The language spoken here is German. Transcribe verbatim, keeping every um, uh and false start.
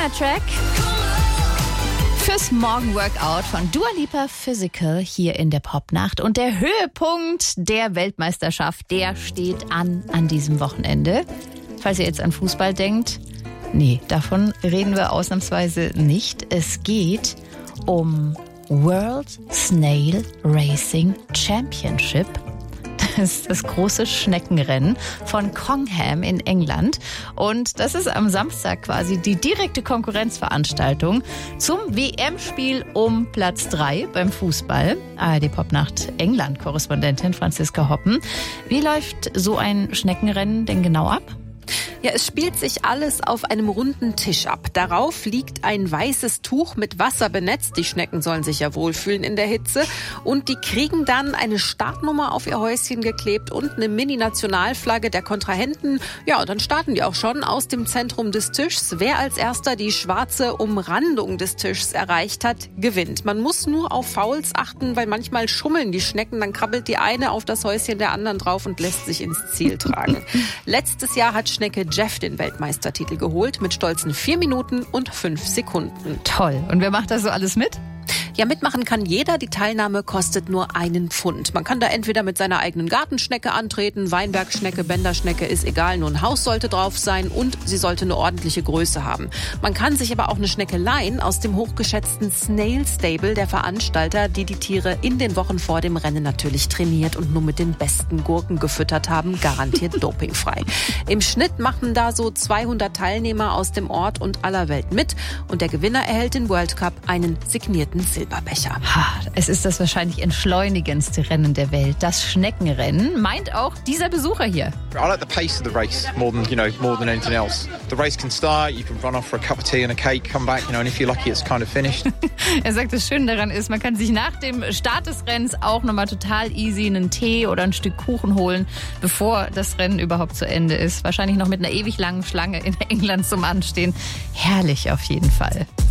Schöner Track fürs Morgenworkout von Dua Lipa Physical hier in der Popnacht. Und der Höhepunkt der Weltmeisterschaft, der steht an an diesem Wochenende. Falls ihr jetzt an Fußball denkt, nee, davon reden wir ausnahmsweise nicht. Es geht um World Snail Racing Championship. Das ist das große Schneckenrennen von Congham in England. Und das ist am Samstag quasi die direkte Konkurrenzveranstaltung zum W M-Spiel um Platz drei beim Fußball. A R D Popnacht England-Korrespondentin Franziska Hoppen. Wie läuft so ein Schneckenrennen denn genau ab? Ja, es spielt sich alles auf einem runden Tisch ab. Darauf liegt ein weißes Tuch mit Wasser benetzt. Die Schnecken sollen sich ja wohlfühlen in der Hitze. Und die kriegen dann eine Startnummer auf ihr Häuschen geklebt und eine Mini-Nationalflagge der Kontrahenten. Ja, und dann starten die auch schon aus dem Zentrum des Tischs. Wer als erster die schwarze Umrandung des Tischs erreicht hat, gewinnt. Man muss nur auf Fouls achten, weil manchmal schummeln die Schnecken. Dann krabbelt die eine auf das Häuschen der anderen drauf und lässt sich ins Ziel tragen. Letztes Jahr hat Schnecke Jeff den Weltmeistertitel geholt mit stolzen vier Minuten und fünf Sekunden. Toll. Und wer macht da so alles mit? Ja, mitmachen kann jeder. Die Teilnahme kostet nur einen Pfund. Man kann da entweder mit seiner eigenen Gartenschnecke antreten, Weinbergschnecke, Bänderschnecke, ist egal, nur ein Haus sollte drauf sein und sie sollte eine ordentliche Größe haben. Man kann sich aber auch eine Schnecke leihen aus dem hochgeschätzten Snail Stable der Veranstalter, die die Tiere in den Wochen vor dem Rennen natürlich trainiert und nur mit den besten Gurken gefüttert haben, garantiert dopingfrei. Im Schnitt machen da so zweihundert Teilnehmer aus dem Ort und aller Welt mit und der Gewinner erhält den World Cup, einen signierten Silber. Silberbecher. Es ist das wahrscheinlich entschleunigendste Rennen der Welt, das Schneckenrennen, meint auch dieser Besucher hier. I like the pace of the race more than, you know, more than anything else. The race can start, you can run off for a cup of tea and a cake, come back, you know, and if you're lucky, it's kind of finished. Er sagt, das Schöne daran ist, man kann sich nach dem Start des Rennens auch nochmal total easy einen Tee oder ein Stück Kuchen holen, bevor das Rennen überhaupt zu Ende ist. Wahrscheinlich noch mit einer ewig langen Schlange in England zum Anstehen. Herrlich auf jeden Fall.